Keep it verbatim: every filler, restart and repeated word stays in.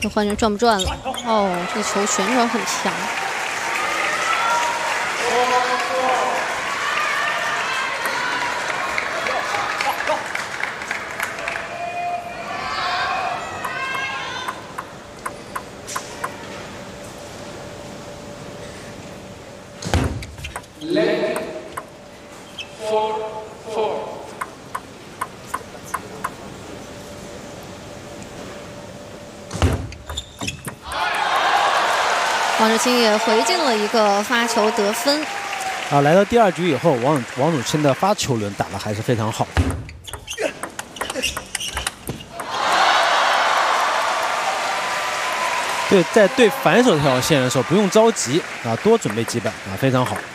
这换成转不转了？哦，这个球旋转很强。 王楚钦也回进了一个发球得分。 啊，来到第二局以后，王王楚钦的发球轮打得还是非常好的。对，在对反手这条线的时候不用着急啊，多准备几板啊，非常好。